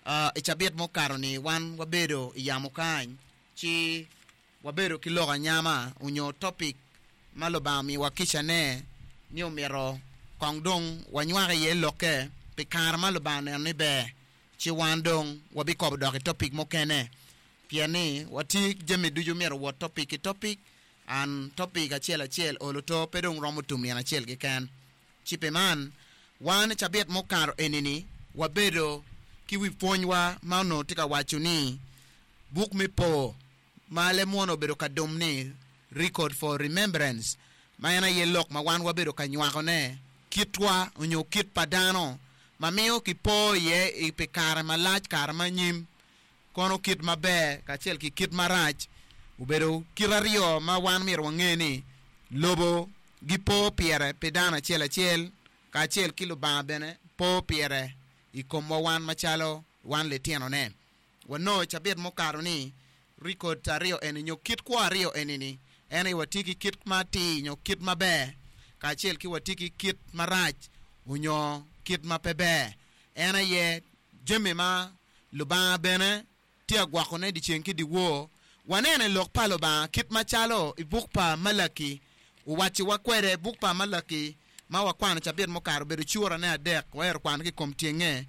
Ichabet mo karoni wan wabedo yamukany chi wabedo kiloga nyama unyo topic malobami wakisha ne ni umero kongdong wanyware ye loke pikar malobane ni be chi wandong wabikob doki topic mo kene piani wati jemi duju mero wo topic an topic achiel oloto pedong romo tumian achiel gi ken chipe man wan chabet mo karo enini wabedo kiwi ponywa mano tika wachuni book me po male mono bedo kadom ni record for remembrance mayana yelok ma wan wabedo kanywako ne kitwa unyo kit padano mamio kipo ye ipekara malach kar manyim kono kit mabe kachel ki kit marach ubedo kirario ma wan mir wangeni lobo gipo piere pedana chiel kachel kilo ba bene po piere ikomo wan machalo wan le tieno ne wano chabet mo karo ni record tario eni nyo kit kwa rio enini eni watiki kit mati nyo kit mabe kachel ki watiki kit marach unyo kit mapebe ena ye jeme ma luba bene tia gwakone di chenki di wo wanene lok palo ba kit machalo ibukpa malaki uwachi wakwere bukpa malaki ma wakwana chabet mo karo bedo chura ne adek wer kwan ki komtienge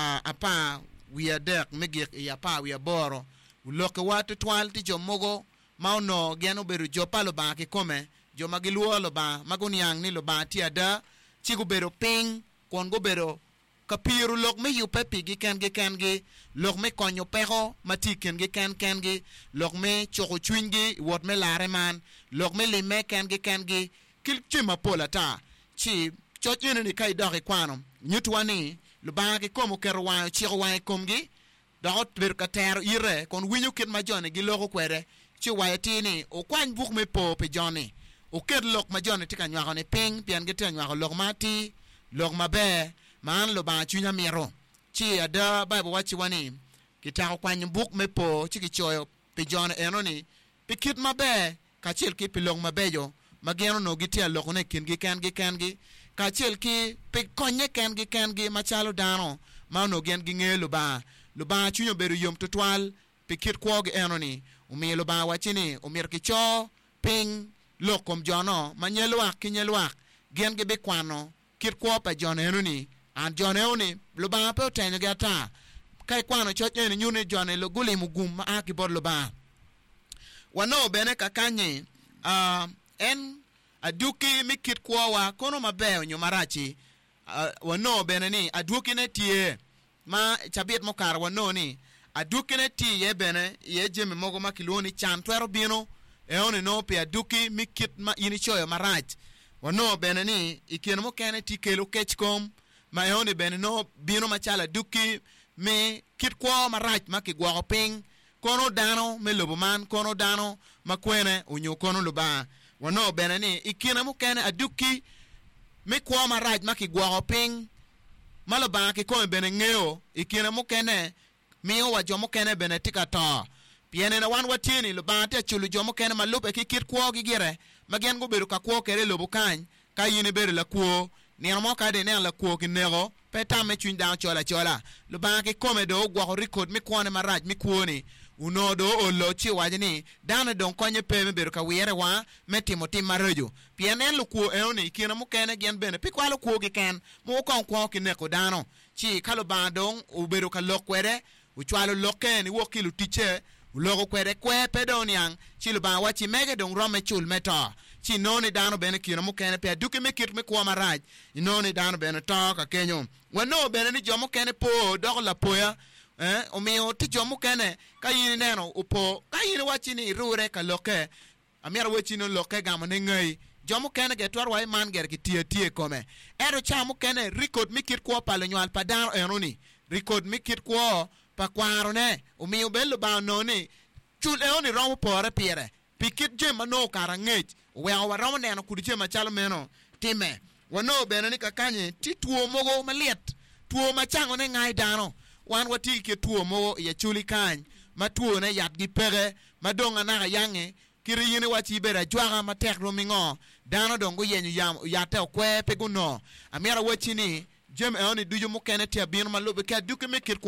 apa wi adek megik ya pa wi aboro uloke watu twal ti jomogo mauno geno bedo jopalo ba ki kome jo magiluo lo ba maguniang ni lo ba ti ada chigu bedo ping kon go bedo kapiru lok me yupe pigi ken gi lok me konyo peho matiken gi ken gi lok me choko chwingi wot me lare man lok me lime ken gi kil chima pola ta chi chochene ni kai dog kwano nyutwani lo ba ki komo kerwa chiro wa komgi dot ber kater ire kon winyu ket ma jone gi loko kwere chi wa tini o kwan buk me po pe jone o ket lok ma jone tika nywa ne ping pian ge te nywa lok mati lok mabe man lo ba chunya miro chi ada bible wachi wani kita kwan buk me po chi ki choyo pe jone enoni pe kit mabe ka chel ki pe lok mabe yo mageno no gitia lok ne kin gi ka chel ki pe konye ken gi machalo dano ma no gen gi ngelo ba lo ba chunyo beru yom tutwal pe kit kwog enoni umi lo ba wachini umir ki cho ping lokom jono manyelwak kinyelwak gen gi be kwano kit kwa pa jone enoni an jone oni lo ba pe tenyo gata kai kwano choche ni nyune jone lo gule mugum ma akibor lo ba wano bene kakanye en aduki mikit kwa wa kono mabe onyo marachi wano bene ni aduki ne tie ma chabit mo kar wano ni aduki ne tie ye bene ye jeme mogo makiloni chan twero bino e oni no pe aduki mikit ma ini choyo marach wano bene ni ikeno mo kene tikelo kechkom ma e oni bene no bino machala aduki me kit kwa marach makigwa ping kono dano me lobo man kono dano makwene unyo kono luba wano bene ni ikena mo kene aduki me kwa maraj makigwa ping maloba ki ko bene ngeo ikena mo kene miyo wa jomo kene bene tikata piene na wan watini luba te chulu jomo kene malupe ki kit kwa gigire magen go beru ka kwa kere lobo kan ka yine beru la kwa ni mo ka de ne la kwa ki nego peta me chun down chola luba ki kome do gwa record mi kwa ne maraj mi kwoni unodo olo chi wajini dana don konye peme beru ka wiere wa metimo tim marojo pienen lu ku eoni kina mu kene gen bene pikwalo ku gi ken mu kon ko ki ne ko dano chi kalo bandong u beru ka lokwere u chwalo lokeni wo kilu tiche u logo kwere kwe pedoniang chi lu ba wachi mege don rome chul meta chi noni dano bene kina mu kene pe duke me kit me ko maraj noni dano bene to ka kenyo wano bene ni jomo kene po dog la poya omiyo ti jomo kene ka yini neno upo ka yini wachini rure ka loke amiara wachino loke gamo ne ngai jomo kene ge twarwa man ger ki tie kome ero chamo kene record mikit kwa palo nywal padano enoni record mikit kwa pa kwaro ne omiyo bello ba noni chul eoni romo pore pire pikit jema no karangech we wa romo neno kudije machalo meno time wano bene ni kakanye ti tuo mogo maliet tuo machango ne ngai dano wan wati ke tuo mo ya chuli kany ma tuo ne yat gi pere madonga na yange kiri yini wati bera jwaga ma tek romingo dano dongo yenyu yam yate okwe peguno amiara wachini jem eoni duju mukene tia bin malube ka duke me kir